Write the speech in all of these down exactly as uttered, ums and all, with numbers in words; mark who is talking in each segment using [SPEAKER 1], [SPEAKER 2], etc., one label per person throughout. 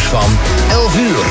[SPEAKER 1] nieuws van elf uur.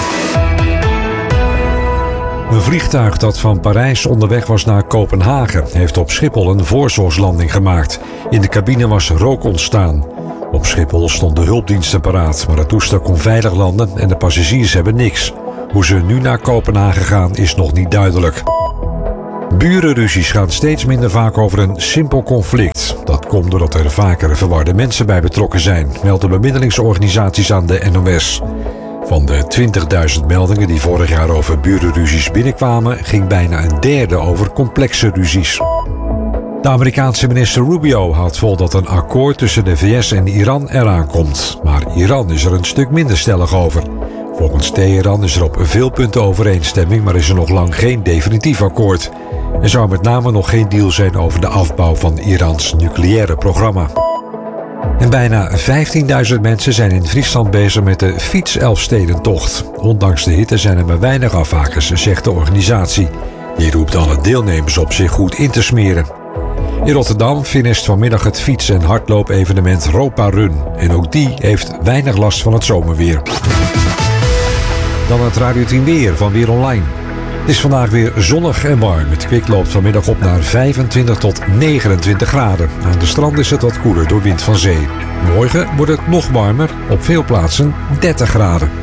[SPEAKER 2] Een vliegtuig dat van Parijs onderweg was naar Kopenhagen heeft op Schiphol een voorzorgslanding gemaakt. In de cabine was rook ontstaan. Op Schiphol stonden hulpdiensten paraat, maar het toestel kon veilig landen en de passagiers hebben niks. Hoe ze nu naar Kopenhagen gaan is nog niet duidelijk. Burenruzies gaan steeds minder vaak over een simpel conflict. Dat komt doordat er vaker verwarde mensen bij betrokken zijn, melden bemiddelingsorganisaties aan de N O S. Van de twintigduizend meldingen die vorig jaar over burenruzies binnenkwamen, ging bijna een derde over complexe ruzies. De Amerikaanse minister Rubio houdt vol dat een akkoord tussen de V S en Iran eraan komt. Maar Iran is er een stuk minder stellig over. Volgens Teheran is er op veel punten overeenstemming, maar is er nog lang geen definitief akkoord. Er zou met name nog geen deal zijn over de afbouw van Irans nucleaire programma. En bijna vijftienduizend mensen zijn in Friesland bezig met de fietselfstedentocht. Ondanks de hitte zijn er maar weinig afhakers, zegt de organisatie. Die roept alle deelnemers op zich goed in te smeren. In Rotterdam finisht vanmiddag het fiets- en hardloopevenement Ropa Run. En ook die heeft weinig last van het zomerweer. Dan het Radio tien weer van Weer Online. Het is vandaag weer zonnig en warm. Het kwik loopt vanmiddag op naar vijfentwintig tot negenentwintig graden. Aan de strand is het wat koeler door wind van zee. Morgen wordt het nog warmer, op veel plaatsen dertig graden.